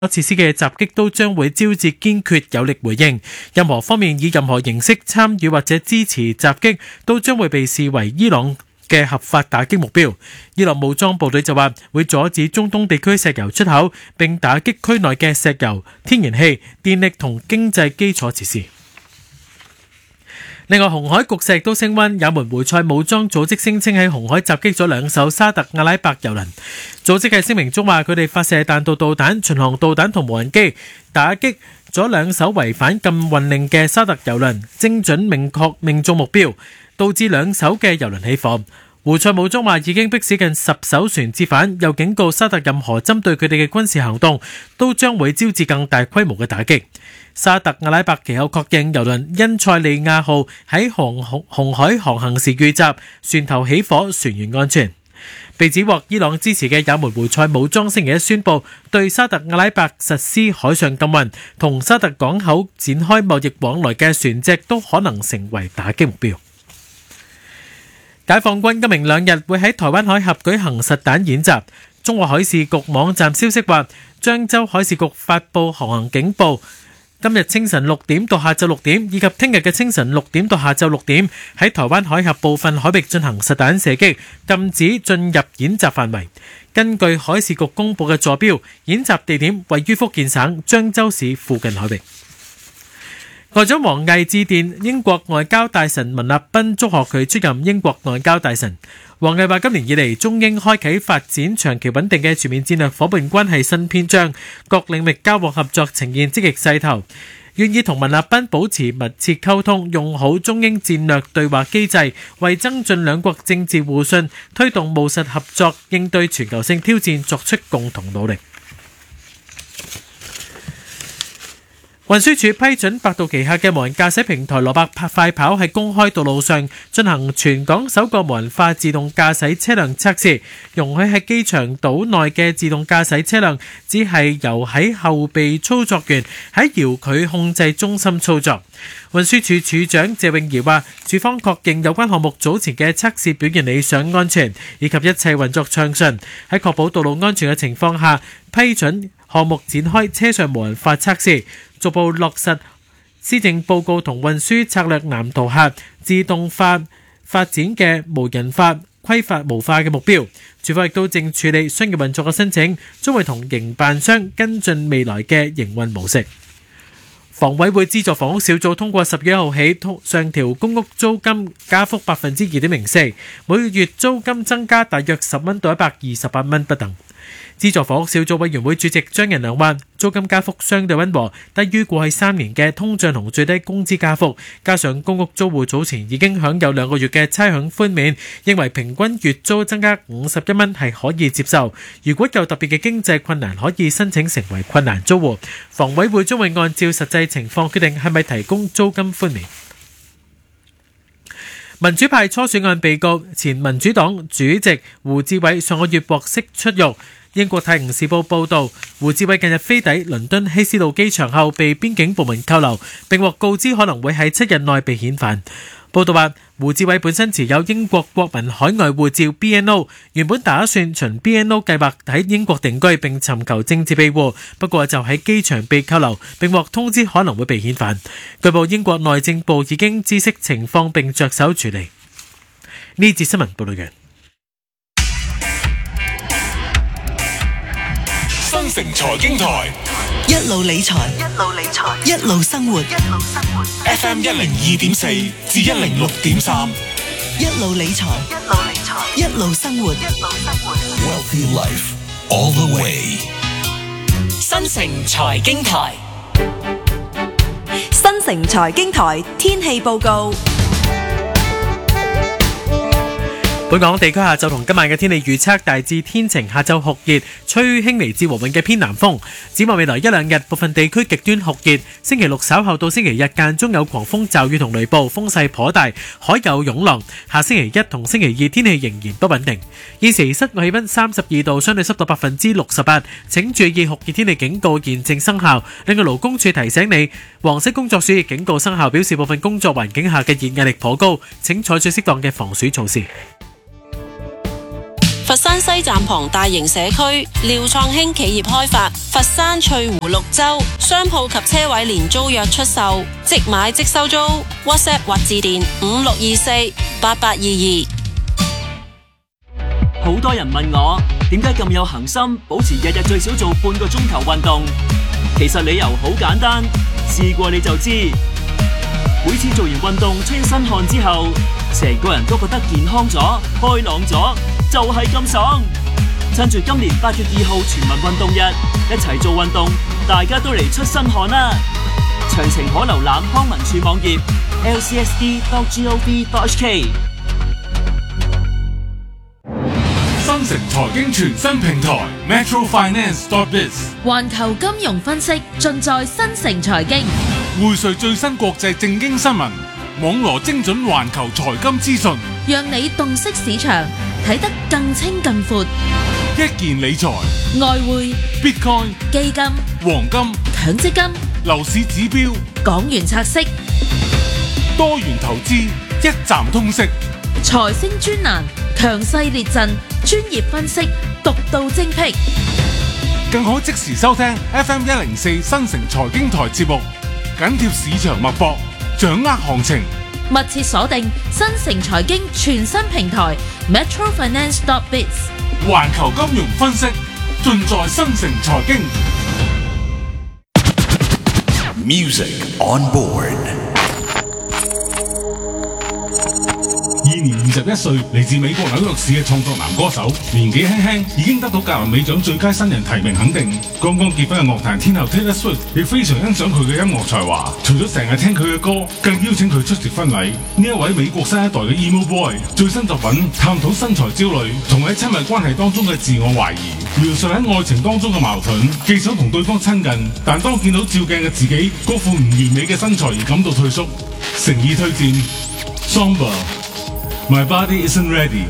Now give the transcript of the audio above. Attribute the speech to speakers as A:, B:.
A: 設施嘅襲擊都將會招致堅決有力回應。任何方面以任何形式參與或者支持襲擊，都將會被視為伊朗嘅合法打擊目標。伊朗武裝部隊就話會阻止中東地區石油出口，並打擊區內嘅石油、天然氣、電力同經濟基礎設施。另外，紅海局勢都升溫，也門胡塞武裝組織聲稱喺紅海襲擊咗2艘沙特阿拉伯油輪。組織嘅聲明中話，佢哋發射彈道導彈、巡航導彈同無人機，打擊咗2艘違反禁運令嘅沙特油輪，精準明確命中目標，導致2艘嘅油輪起火。胡塞武裝話已經迫使近10艘船折返，又警告沙特任何針對佢哋嘅軍事行動都將會招致更大規模嘅打擊。沙特阿拉伯其後確認油輪因塞利亞號喺紅海航行時遇襲，船頭起火，船員安全。被指獲伊朗支持嘅也門胡塞武裝星期一宣布對沙特阿拉伯實施海上禁運，同沙特港口展開貿易往來嘅船隻都可能成為打擊目標。解放軍今明2日會喺台灣海峽舉行實彈演習。中國海事局網站消息話，漳州海事局發布航行警報，今日清晨6點到下晝6點，以及聽日嘅清晨6點到下晝6點，喺台灣海峽部分海域進行實彈射擊，禁止進入演習範圍。根據海事局公佈嘅座標，演習地點位於福建省漳州市附近海域。外長王毅致電英國外交大臣文立斌，祝賀佢出任英國外交大臣。王毅話：今年以嚟，中英開啟發展長期穩定嘅全面戰略夥伴關係新篇章，各領域交往合作呈現積極勢頭，願意同文立斌保持密切溝通，用好中英戰略對話機制，為增進兩國政治互信、推動務實合作、應對全球性挑戰作出共同努力。運輸署批准百度旗下嘅無人駕駛平台羅伯快跑喺公開道路上進行全港首個無人化自動駕駛車輛測試，容許喺機場島內嘅自動駕駛車輛只係由喺後備操作員喺遙距控制中心操作。運輸署署長謝永儀話，署方確認有關項目早前嘅測試表現理想、安全，以及一切運作暢順，喺確保道路安全嘅情況下，批准項目展開車上無人化測試，逐步落實施政報告同運輸策略藍圖下自動化發展嘅無人化、規範無化嘅目標。署方亦都正處理商業運作嘅申請，將會同營辦商跟進未來嘅營運模式。房委會資助房屋小組通過10月1號起上調公屋租金加幅 2.04%， 每月租金增加大約10蚊到128蚊不等。資助房屋小組委員會主席張仁良話，租金加幅相對溫和，低於過去3年嘅通脹同最低工資加幅，加上公屋租戶早前已經享有2個月嘅差餉寬免，認為平均月租增加51蚊係可以接受。如果有特別嘅經濟困難，可以申請成為困難租戶。房委會將會按照實際情況決定係咪提供租金寬免。民主派初選案被告前民主黨主席胡志偉上個月獲釋出獄。英國《泰晤士報》報導，胡志偉近日飛抵倫敦希斯路機場後被邊境部門扣留，並獲告知可能會喺7日內被遣返。報導話，胡志偉本身持有英國國民海外護照 BNO， 原本打算循 BNO 計劃喺英國定居並尋求政治庇護，不過就喺機場被扣留，並獲通知可能會被遣返。據報英國內政部已經知悉情況並着手處理。呢節新聞報導完。
B: 新城財經台
C: 一路理財，一路生活。
B: FM 102.4至106.3，
C: 一路理財，一路生活。
B: Wealthy Life all the way。
C: 新城財經台，新城財經台天氣報告。
A: 本港地區下晝同今晚嘅天氣預測大致天晴，下晝酷熱，吹輕微至和緩嘅偏南風。展望未來1-2日，部分地區極端酷熱。星期六稍後到星期日間中有狂風驟雨同雷暴，風勢頗大，海有湧浪。下星期一同星期二天氣仍然不穩定。現時室外氣溫32度，相對濕度68%。請注意酷熱天氣警告現正生效。另外勞工處提醒你，黃色工作暑熱警告生效，表示部分工作環境下嘅熱壓力頗高，請採取適當嘅防暑措施。
D: 佛山西站旁大型社區，廖創興企業開發，佛山翠湖綠洲商鋪及車位連租約出售，即買即收租。WhatsApp 或致電56248822。
E: 好多人問我點解咁有恆心，保持日日最少做半個鐘頭運動。其實理由好簡單，試過你就知。每次做完運動出一身汗之後，成個人都覺得健康咗、開朗咗，就係咁爽。趁住今年8月2號全民運動日，一齊做運動，大家都嚟出身汗啦！詳情可瀏覽康文署網頁 lcsd.gov.hk。
F: 新城財經全新平台 metrofinance.biz，
G: 環球金融分析盡在新城財經，
F: 匯萃最新國際政經新聞，網羅精準環球財金資訊，
G: 讓你洞悉市場，睇得更清更闊。
F: 一件理財、
G: 外匯、
F: Bitcoin、
G: 基金、
F: 黃金、
G: 強積金、
F: 樓市指標、
G: 港元拆息、
F: 多元投資，一站通識。
G: 財星專欄，強勢列陣，專業分析，獨到精闢，
F: 更可即時收聽 FM104新城財經台節目，緊貼市場脈搏，掌握行情。
G: 密切鎖定新城財經全新平台 metrofinance.biz，
F: 環球金融分析盡在新城財經。
B: Music on board.
F: 現年21歲，嚟自美國紐約市嘅創作男歌手，年紀輕輕已經得到格林美獎最佳新人提名肯定。剛剛結婚嘅樂壇天后 Taylor Swift 亦非常欣賞佢嘅音樂才華，除咗成日聽佢嘅歌，更邀請佢出席婚禮。呢一位美國新一代嘅 Emo Boy 最新作品探討身材焦慮同喺親密關係當中嘅自我懷疑，描述喺愛情當中嘅矛盾，既想同對方親近，但當見到照鏡嘅自己嗰副唔完美嘅身材而感到退縮。誠意推薦 Somber。My body isn't ready.